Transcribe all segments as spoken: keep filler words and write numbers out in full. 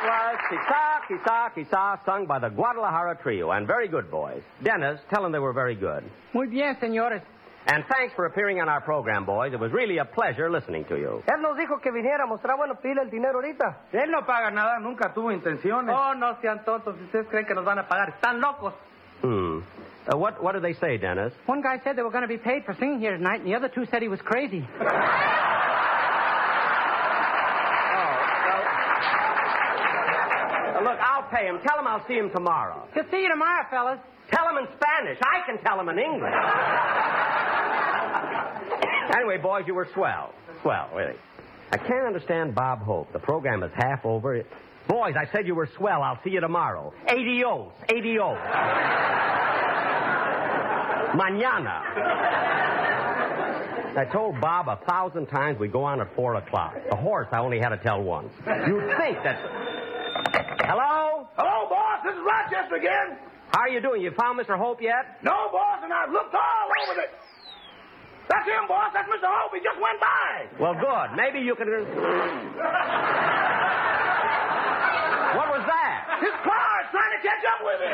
was Quizá, Quizá, Quizá, sung by the Guadalajara Trio, and very good, boys. Dennis, tell them they were very good. Muy bien, señores. And thanks for appearing on our program, boys. It was really a pleasure listening to you. Él nos dijo que viniéramos. ¿Será bueno pedirle el dinero ahorita? Él no paga nada, nunca tuvo intenciones. Oh, no sean tontos. Si ustedes creen que nos van a pagar, están locos. Hmm. Uh, what, what did they say, Dennis? One guy said they were going to be paid for singing here tonight, and the other two said he was crazy. Look, I'll pay him. Tell him I'll see him tomorrow. He'll see you tomorrow, fellas. Tell him in Spanish. I can tell him in English. Anyway, boys, you were swell. Swell, really. I can't understand Bob Hope. The program is half over. Boys, I said you were swell. I'll see you tomorrow. Adios. Adios. Mañana. I told Bob a thousand times we go on at four o'clock. The horse I only had to tell once. You'd think that... Hello? Hello, boss. This is Rochester again. How are you doing? You found Mister Hope yet? No, boss, and I've looked all over it. That's him, boss. That's Mister Hope. He just went by. Well, good. Maybe you can... What was that? His car is trying to catch up with him.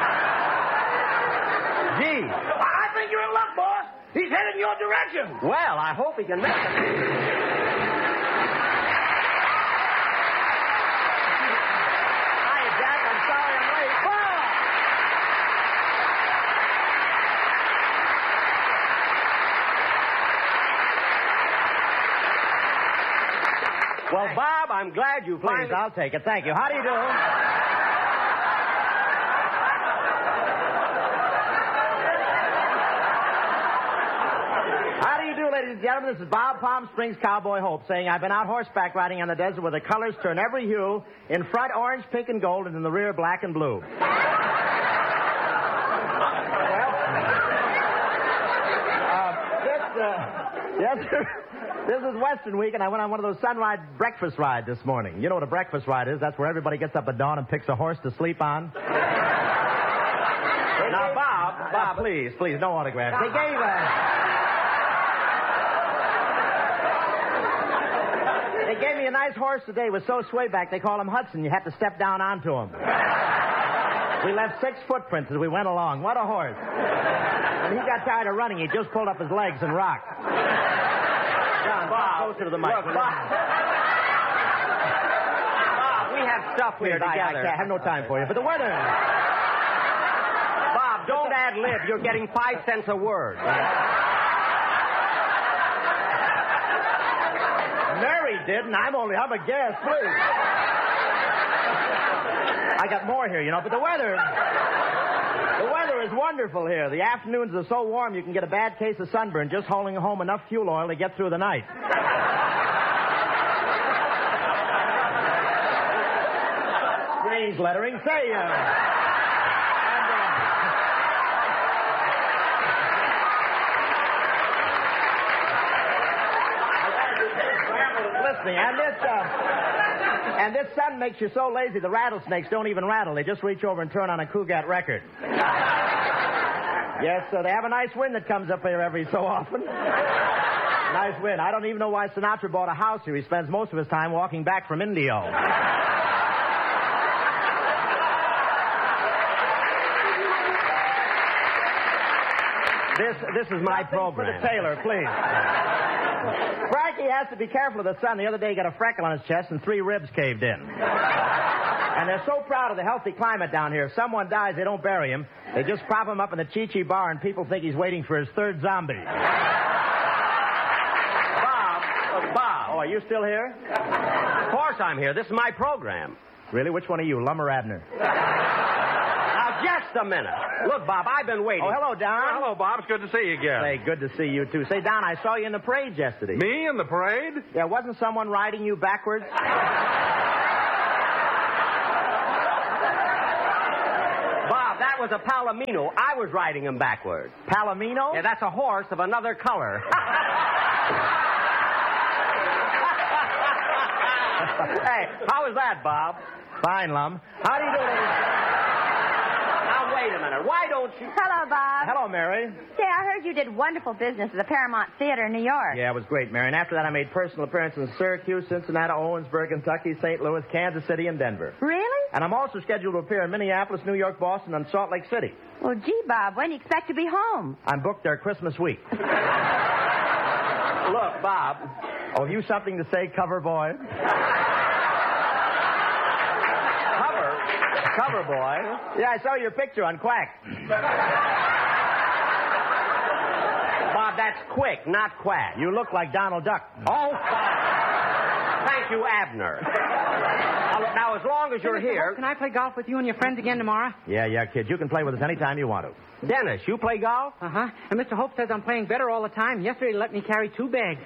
Gee. I think you're in luck, boss. He's headed in your direction. Well, I hope he can make it. Well, Bob, I'm glad you finally... Please, I'll take it. Thank you. How do you do? How do you do, ladies and gentlemen? This is Bob Palm Springs Cowboy Hope saying I've been out horseback riding on the desert where the colors turn every hue. In front, orange, pink, and gold, and in the rear, black and blue. Well, uh, this, uh, yes, sir. This is Western Week, and I went on one of those sunrise breakfast rides this morning. You know what a breakfast ride is? That's where everybody gets up at dawn and picks a horse to sleep on. Now, Bob, Bob, please, please, no autographs. They gave a... They gave me a nice horse today with so swayback, they call him Hudson. You have to step down onto him. We left six footprints as we went along. What a horse. When he got tired of running, he just pulled up his legs and rocked. John, Bob, closer to the mic. Look, Bob. Bob, we have stuff here Please, together. I, I have no time for you. But the weather... Bob, don't ad-lib. You're getting five cents a word. Mary did, and I'm only... I'm a guest, please. I got more here, you know, but the weather... The weather is wonderful here. The afternoons are so warm you can get a bad case of sunburn just holding home enough fuel oil to get through the night. Strange lettering. Say, uh... And, uh... Listening, and this, uh... And this sun makes you so lazy the rattlesnakes don't even rattle. They just reach over and turn on a Cougat record. Yes, so they have a nice wind that comes up here every so often. Nice wind. I don't even know why Sinatra bought a house here. He spends most of his time walking back from Indio. This this is my Nothing program. for the tailor, please. Frankie has to be careful of the sun. The other day he got a freckle on his chest and three ribs caved in. And they're so proud of the healthy climate down here. If someone dies, they don't bury him. They just prop him up in the Chi-Chi bar and people think he's waiting for his third zombie. Bob, uh, Bob. Oh, are you still here? Of course I'm here. This is my program. Really? Which one are you, Lum or Abner? Now, just a minute. Look, Bob, I've been waiting. Oh, hello, Don. Oh, hello, Bob. It's good to see you again. Say, good to see you, too. Say, Don, I saw you in the parade yesterday. Me in the parade? Yeah, wasn't someone riding you backwards? Bob, that was a Palomino. I was riding him backwards. Palomino? Yeah, that's a horse of another color. Hey, how was that, Bob? Fine, Lum. How do you do, ladies? Now, wait a minute. Why don't you... Hello, Bob. Hello, Mary. Say, I heard you did wonderful business at the Paramount Theater in New York. Yeah, it was great, Mary. And after that, I made personal appearances in Syracuse, Cincinnati, Owensboro, Kentucky, Saint Louis, Kansas City, and Denver. Really? And I'm also scheduled to appear in Minneapolis, New York, Boston, and Salt Lake City. Well, gee, Bob, when do you expect to be home? I'm booked there Christmas week. Look, Bob. Oh, have you something to say, cover boy? Cover? Cover boy? Yeah, I saw your picture on Quack. Bob, that's Quick, not Quack. You look like Donald Duck. Oh, fine. Thank you, Abner. Now, look, now, as long as you're here... Can I play golf with you and your friends again tomorrow? Yeah, yeah, kid. You can play with us anytime you want to. Dennis, you play golf? Uh-huh. And Mister Hope says I'm playing better all the time. Yesterday he let me carry two bags.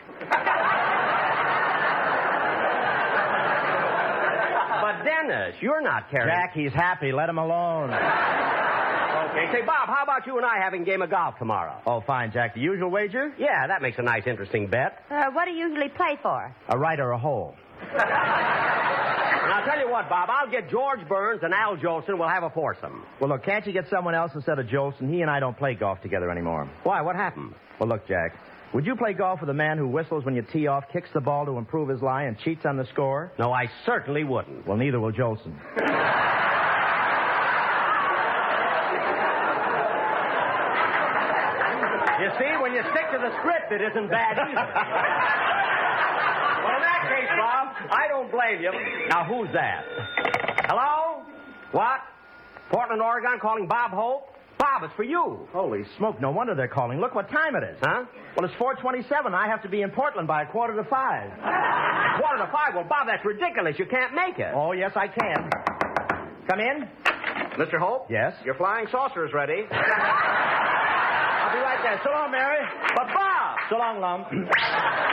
But, Dennis, you're not carrying... Jack, he's happy. Let him alone. Okay, say, Bob, how about you and I having a game of golf tomorrow? Oh, fine, Jack. The usual wager? Yeah, that makes a nice, interesting bet. Uh, what do you usually play for? A right or a hole. And I'll tell you what, Bob, I'll get George Burns and Al Jolson. We'll have a foursome. Well, look, can't you get someone else instead of Jolson? He and I don't play golf together anymore. Why, what happened? Well, look, Jack, would you play golf with a man who whistles when you tee off, kicks the ball to improve his lie, and cheats on the score? No, I certainly wouldn't. Well, neither will Jolson. You see, when you stick to the script, it isn't bad either. Well, in that case, Bob, I don't blame you. Now, who's that? Hello? What? Portland, Oregon, calling Bob Hope? Bob, it's for you. Holy smoke, no wonder they're calling. Look what time it is. Huh? Well, it's four twenty-seven. I have to be in Portland by a quarter to five. Quarter to five? Well, Bob, that's ridiculous. You can't make it. Oh, yes, I can. Come in. Mister Hope? Yes? Your flying saucer is ready. I'll be right there. So long, Mary. But, Bob! So long, Lum.